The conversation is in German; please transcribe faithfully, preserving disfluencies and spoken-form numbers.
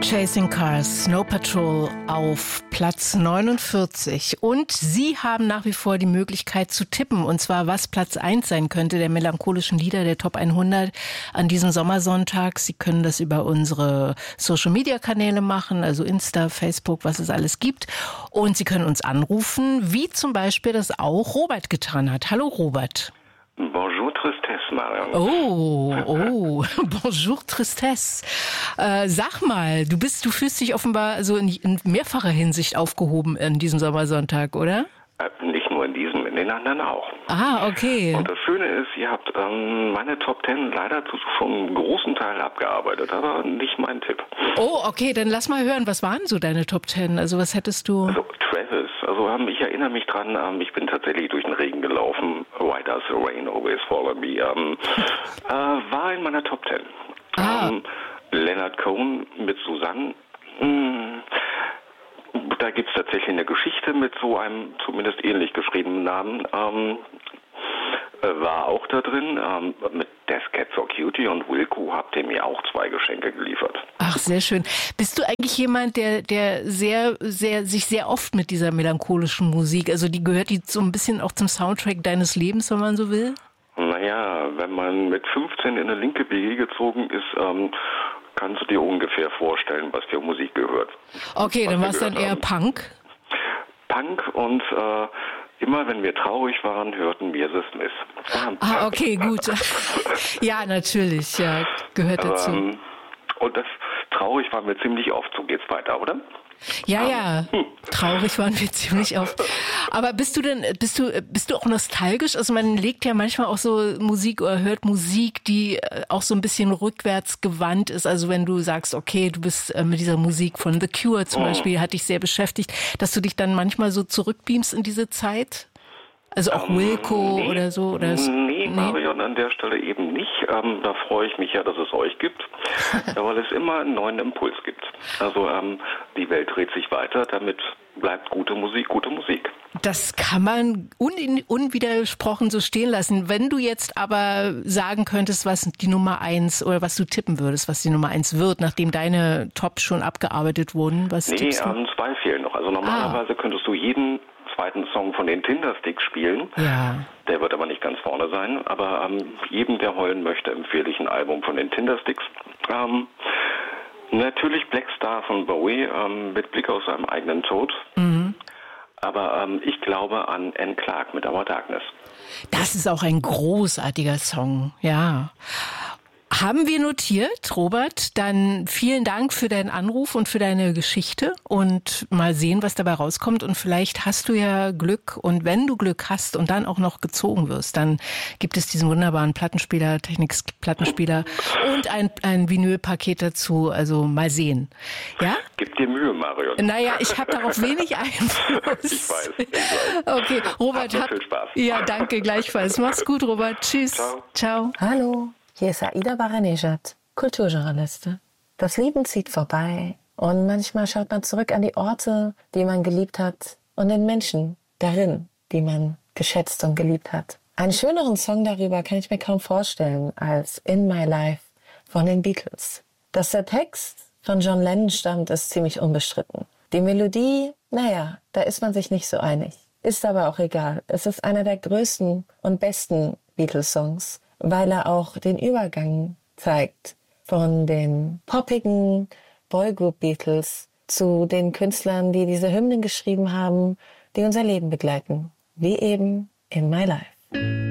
Chasing Cars, Snow Patrol auf Platz neunundvierzig. Und Sie haben nach wie vor die Möglichkeit zu tippen, und zwar was Platz eins sein könnte, der melancholischen Lieder der Top hundert an diesem Sommersonntag. Sie können das über unsere Social-Media-Kanäle machen, also Insta, Facebook, was es alles gibt. Und Sie können uns anrufen, wie zum Beispiel das auch Robert getan hat. Hallo Robert. Bonjour Tristesse, Marion. Oh, oh, bonjour Tristesse. Äh, sag mal, du bist, du fühlst dich offenbar so in, in mehrfacher Hinsicht aufgehoben in diesem Sommersonntag, oder? Äh, nicht nur in diesem, in den anderen auch. Ah, okay. Und das Schöne ist, ihr habt ähm, meine Top Ten leider zu schon einen großen Teil abgearbeitet, aber nicht mein Tipp. Oh, okay, dann lass mal hören, was waren so deine Top Ten? Also was hättest du... Also Travis, also ähm, ich erinnere mich dran, ähm, ich bin tatsächlich durch den Regen gelaufen. Why does the rain always fall on me? Ähm, äh, war in meiner Top Ten. Ah. Ähm, Leonard Cohen mit Susanne. Mh, da gibt es tatsächlich eine Geschichte mit so einem zumindest ähnlich geschriebenen Namen. Ähm, war auch da drin. Ähm, mit Death Cab for Cutie und Wilco habt ihr mir auch zwei Geschenke geliefert. Ach, sehr schön. Bist du eigentlich jemand, der, der sehr, sehr, sich sehr oft mit dieser melancholischen Musik, also die gehört die so ein bisschen auch zum Soundtrack deines Lebens, wenn man so will? Naja, wenn man mit fünfzehn in eine linke B G gezogen ist, ähm, kannst du dir ungefähr vorstellen, was für Musik gehört. Okay, dann war es dann eher Punk? Punk und äh, immer wenn wir traurig waren, hörten wir The Smiths. Ah, okay, gut. Ja, natürlich, ja, gehört dazu. Ähm, und das traurig waren wir ziemlich oft. So geht's weiter, oder? Ja, ja, traurig waren wir ziemlich oft. Aber bist du denn, bist du, bist du auch nostalgisch? Also man legt ja manchmal auch so Musik oder hört Musik, die auch so ein bisschen rückwärts gewandt ist. Also wenn du sagst, okay, du bist mit dieser Musik von The Cure zum oh. Beispiel, hat dich sehr beschäftigt, dass du dich dann manchmal so zurückbeamst in diese Zeit? Also auch um, Wilco nee, oder so? Oder nee, nee, Marion, an der Stelle eben nicht. Ähm, da freue ich mich ja, dass es euch gibt, ja, weil es immer einen neuen Impuls gibt. Also ähm, die Welt dreht sich weiter, damit bleibt gute Musik gute Musik. Das kann man un- unwidersprochen so stehen lassen. Wenn du jetzt aber sagen könntest, was die Nummer eins oder was du tippen würdest, was die Nummer eins wird, nachdem deine Tops schon abgearbeitet wurden, was nee, tippst du? Ähm, zwei fehlen noch. Also normalerweise ah. könntest du jeden zweiten Song von den Tindersticks spielen. Ja. Der wird aber nicht ganz vorne sein. Aber ähm, jedem, der heulen möchte, empfehle ich ein Album von den Tindersticks. Ähm, natürlich Black Star von Bowie ähm, mit Blick auf seinem eigenen Tod. Mhm. Aber ähm, ich glaube an Anne Clark mit Our Darkness. Das ist auch ein großartiger Song, ja. Haben wir notiert, Robert. Dann vielen Dank für deinen Anruf und für deine Geschichte und mal sehen, was dabei rauskommt. Und vielleicht hast du ja Glück und wenn du Glück hast und dann auch noch gezogen wirst, dann gibt es diesen wunderbaren Plattenspieler, Technics-Plattenspieler und ein, ein Vinylpaket dazu. Also mal sehen. Ja? Gib dir Mühe, Marion. Naja, ich habe darauf wenig Einfluss. Ich weiß, ich weiß. Okay, Robert, hat viel Spaß. Ja, danke, gleichfalls. Mach's gut, Robert. Tschüss. Ciao. Ciao. Hallo. Hier ist Aida Baranejad, Kulturjournalistin. Das Leben zieht vorbei und manchmal schaut man zurück an die Orte, die man geliebt hat und den Menschen darin, die man geschätzt und geliebt hat. Einen schöneren Song darüber kann ich mir kaum vorstellen als In My Life von den Beatles. Dass der Text von John Lennon stammt, ist ziemlich unbestritten. Die Melodie, naja, da ist man sich nicht so einig. Ist aber auch egal. Es ist einer der größten und besten Beatles-Songs, weil er auch den Übergang zeigt von den poppigen Boygroup-Beatles zu den Künstlern, die diese Hymnen geschrieben haben, die unser Leben begleiten, wie eben In My Life.